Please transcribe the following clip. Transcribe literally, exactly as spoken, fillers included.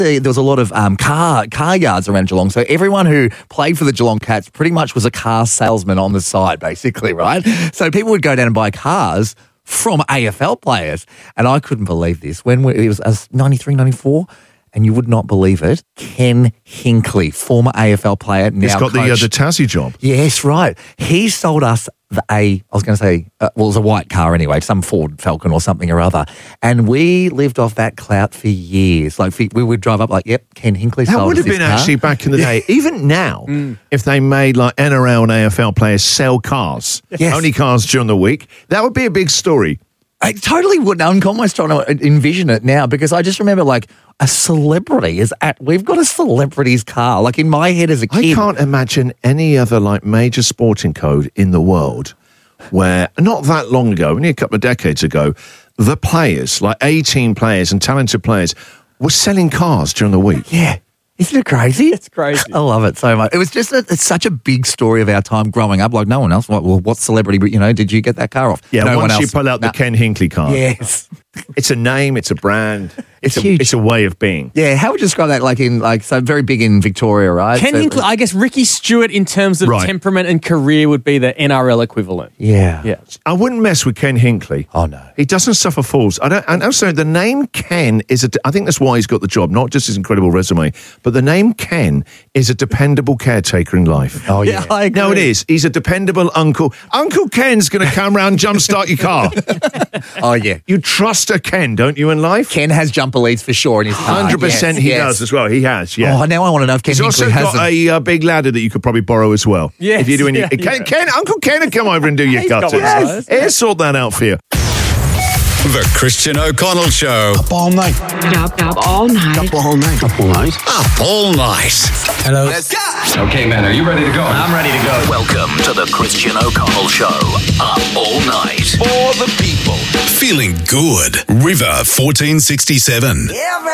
There was a lot of um, car car yards around Geelong, so everyone who played for the Geelong Cats pretty much was a car salesman on the side, basically, right? So people would go down and buy cars from A F L players, and I couldn't believe this. When we, it was uh, ninety-three, ninety-four, and you would not believe it, Ken Hinkley, former A F L player, now He's got the, uh, coach. the Tassie job. Yes, right. He sold us the a, I was going to say, uh, well, it was a white car anyway, some Ford Falcon or something or other. And we lived off that clout for years. Like, we would drive up like, yep, Ken Hinkley That sold would us have this been car. actually back in the day. Even now, Mm. if they made like N R L and A F L players sell cars, Yes. only cars during the week, that would be a big story. I totally wouldn't. I'm almost trying to envision it now because I just remember like a celebrity is at, we've got a celebrity's car. Like in my head as a I kid. can't imagine any other like major sporting code in the world where not that long ago, only a couple of decades ago, the players, like eighteen players and talented players, were selling cars during the week. Yeah. Isn't it crazy? It's crazy. I love it so much. It was just a, it's such a big story of our time growing up. Like no one else. Well, what celebrity, you know, did you get that car off? Yeah, no once one you else. pull out Nah. the Ken Hinkley car. Yes. It's a name, it's a brand, It's it's, a, huge. it's a way of being. Yeah, how would you describe that? Like in, like, so very big in Victoria, right? Ken So- Hinkley, I guess Ricky Stewart in terms of Right. temperament and career would be the N R L equivalent. Yeah. Yeah. I wouldn't mess with Ken Hinkley. Oh, no. He doesn't suffer fools. I don't, and also, the name Ken is a. I think that's why he's got the job, not just his incredible resume, but the name Ken is a dependable caretaker in life. Oh, yeah. I agree. No, it is. He's a dependable uncle. Uncle Ken's going to come round and jumpstart your car. Oh, yeah. You trust a Ken, don't you, in life? Ken has jumper leads for sure in his car. one hundred percent Yes, he yes. does as well. He has, yeah. Oh, now I want to know if Ken He's also Hinkley has got them. a uh, big ladder that you could probably borrow as well. Yes, If you're doing yeah, your, Ken, yeah. Ken, Uncle Ken will come over and do your He's got gutters. one of those. He'll sort that out for you. The Christian O'Connell Show. Up all night. Up, up all night. Up all night. Up all night. Up all night. Hello. Okay, man, are you ready to go? I'm ready to go. Welcome to the Christian O'Connell Show. Up all night. For the people. Feeling good. River fourteen sixty-seven.